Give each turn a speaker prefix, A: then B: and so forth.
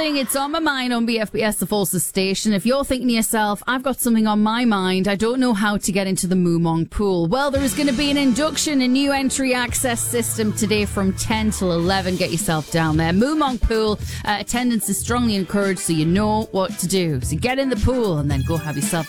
A: morning. It's On My Mind on BFBS, the Forces station. If you're thinking to yourself, I've got something on my mind, I don't know how to get into the Moomong pool. Well, there is going to be an induction, a new entry access system today from 10 till 11. Get yourself down there. Moomong pool, attendance is strongly encouraged, so you know what to do. So get in the pool and then go have yourself